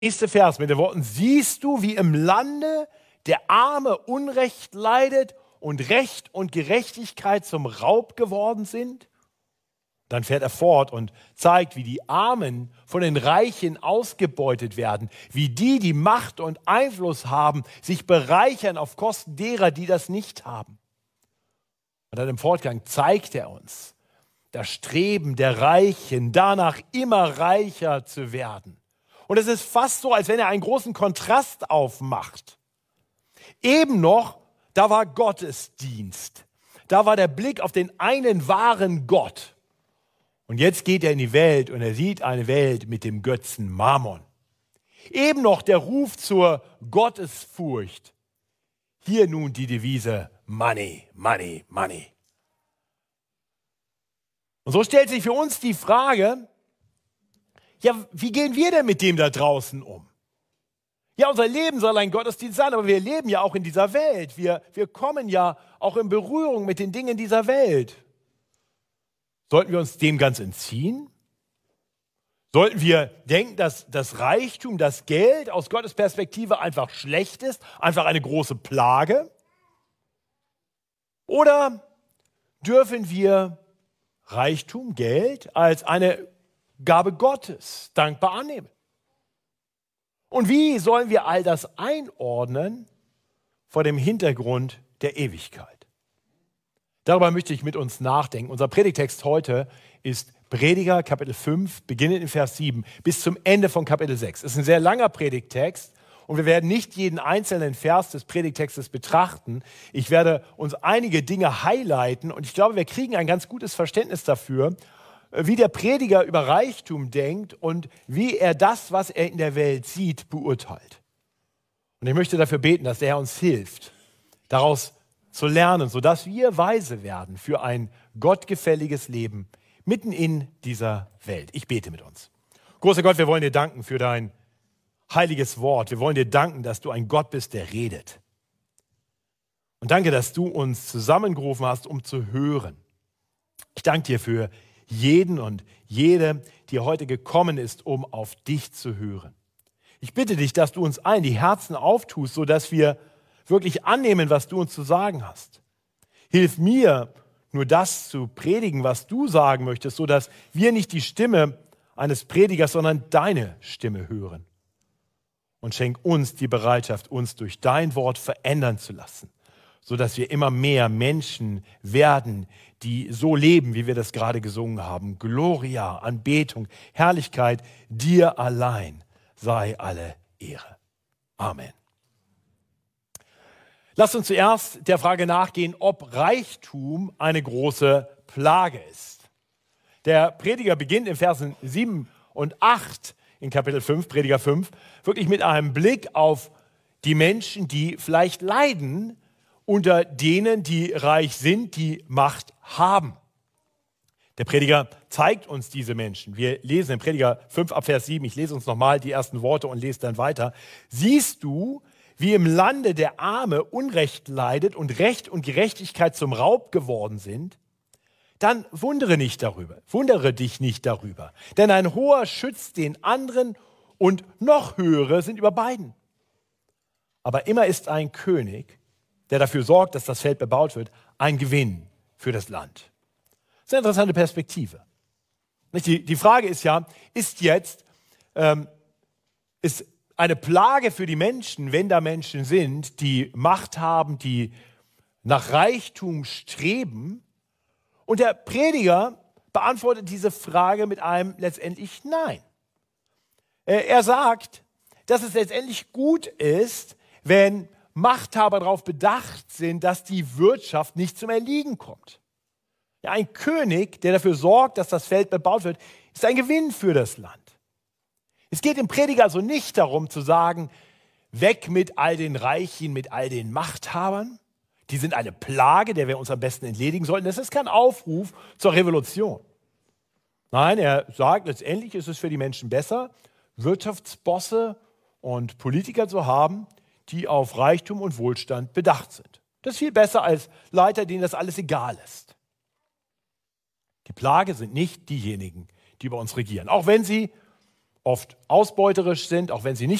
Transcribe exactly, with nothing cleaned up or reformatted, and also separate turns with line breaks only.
Nächste Vers mit den Worten: Siehst du, wie im Lande der Arme Unrecht leidet und Recht und Gerechtigkeit zum Raub geworden sind? Dann fährt er fort und zeigt, wie die Armen von den Reichen ausgebeutet werden, wie die, die Macht und Einfluss haben, sich bereichern auf Kosten derer, die das nicht haben. Und dann im Fortgang zeigt er uns das Streben der Reichen, danach immer reicher zu werden. Und es ist fast so, als wenn er einen großen Kontrast aufmacht. Eben noch, da war Gottesdienst. Da war der Blick auf den einen wahren Gott. Und jetzt geht er in die Welt und er sieht eine Welt mit dem Götzen Mammon. Eben noch der Ruf zur Gottesfurcht. Hier nun die Devise Money, Money, Money. Und so stellt sich für uns die Frage, ja, wie gehen wir denn mit dem da draußen um? Ja, unser Leben soll ein Gottesdienst sein, aber wir leben ja auch in dieser Welt. Wir, wir kommen ja auch in Berührung mit den Dingen dieser Welt. Sollten wir uns dem ganz entziehen? Sollten wir denken, dass das Reichtum, das Geld aus Gottes Perspektive einfach schlecht ist, einfach eine große Plage? Oder dürfen wir Reichtum, Geld als eine Gabe Gottes dankbar annehmen? Und wie sollen wir all das einordnen vor dem Hintergrund der Ewigkeit? Darüber möchte ich mit uns nachdenken. Unser Predigtext heute ist Prediger, Kapitel fünf, beginnend in Vers sieben, bis zum Ende von Kapitel sechs. Es ist ein sehr langer Predigtext und wir werden nicht jeden einzelnen Vers des Predigtextes betrachten. Ich werde uns einige Dinge highlighten und ich glaube, wir kriegen ein ganz gutes Verständnis dafür, wie der Prediger über Reichtum denkt und wie er das, was er in der Welt sieht, beurteilt. Und ich möchte dafür beten, dass er uns hilft, daraus zu lernen, sodass wir weise werden für ein gottgefälliges Leben mitten in dieser Welt. Ich bete mit uns. Großer Gott, wir wollen dir danken für dein heiliges Wort. Wir wollen dir danken, dass du ein Gott bist, der redet. Und danke, dass du uns zusammengerufen hast, um zu hören. Ich danke dir für jeden und jede, die heute gekommen ist, um auf dich zu hören. Ich bitte dich, dass du uns allen die Herzen auftust, sodass wir wirklich annehmen, was du uns zu sagen hast. Hilf mir, nur das zu predigen, was du sagen möchtest, sodass wir nicht die Stimme eines Predigers, sondern deine Stimme hören. Und schenk uns die Bereitschaft, uns durch dein Wort verändern zu lassen, sodass wir immer mehr Menschen werden, die so leben, wie wir das gerade gesungen haben. Gloria, Anbetung, Herrlichkeit, dir allein sei alle Ehre. Amen. Lasst uns zuerst der Frage nachgehen, ob Reichtum eine große Plage ist. Der Prediger beginnt in Versen sieben und acht in Kapitel fünf, Prediger fünf, wirklich mit einem Blick auf die Menschen, die vielleicht leiden unter denen, die reich sind, die Macht haben. Der Prediger zeigt uns diese Menschen. Wir lesen in Prediger fünf ab Vers sieben, ich lese uns nochmal die ersten Worte und lese dann weiter. Siehst du, wie im Lande der Arme Unrecht leidet und Recht und Gerechtigkeit zum Raub geworden sind, dann wundere nicht darüber, wundere dich nicht darüber. Denn ein Hoher schützt den anderen und noch Höhere sind über beiden. Aber immer ist ein König, der dafür sorgt, dass das Feld bebaut wird, ein Gewinn für das Land. Das ist eine interessante Perspektive. Die, die Frage ist ja, ist jetzt, ähm, ist eine Plage für die Menschen, wenn da Menschen sind, die Macht haben, die nach Reichtum streben. Und der Prediger beantwortet diese Frage mit einem letztendlich Nein. Er sagt, dass es letztendlich gut ist, wenn Machthaber darauf bedacht sind, dass die Wirtschaft nicht zum Erliegen kommt. Ja, ein König, der dafür sorgt, dass das Feld bebaut wird, ist ein Gewinn für das Land. Es geht dem Prediger also nicht darum zu sagen, weg mit all den Reichen, mit all den Machthabern. Die sind eine Plage, der wir uns am besten entledigen sollten. Das ist kein Aufruf zur Revolution. Nein, er sagt, letztendlich ist es für die Menschen besser, Wirtschaftsbosse und Politiker zu haben, die auf Reichtum und Wohlstand bedacht sind. Das ist viel besser als Leiter, denen das alles egal ist. Die Plage sind nicht diejenigen, die über uns regieren. Auch wenn sie oft ausbeuterisch sind, auch wenn sie nicht